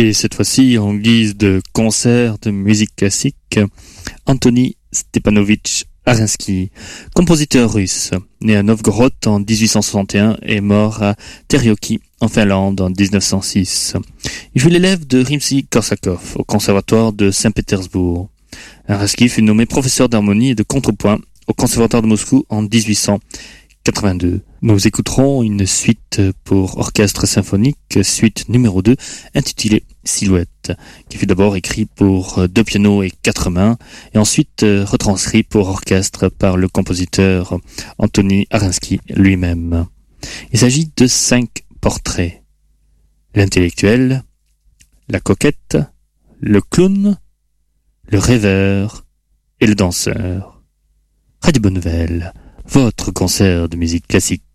Et cette fois-ci, en guise de concert de musique classique, Anthony Stepanovich Arinsky, compositeur russe, né à Novgorod en 1861 et mort à Terjoki en Finlande en 1906. Il fut l'élève de Rimsky-Korsakov au conservatoire de Saint-Pétersbourg. Arinsky fut nommé professeur d'harmonie et de contrepoint au conservatoire de Moscou en 1882. Nous écouterons une suite pour orchestre symphonique, suite numéro 2, intitulée Silhouette, qui fut d'abord écrit pour 2 pianos et 4 mains, et ensuite retranscrit pour orchestre par le compositeur Anthony Arinsky lui-même. Il s'agit de 5 portraits. L'intellectuel, la coquette, le clown, le rêveur et le danseur. Radio Bonne Nouvelle, votre concert de musique classique.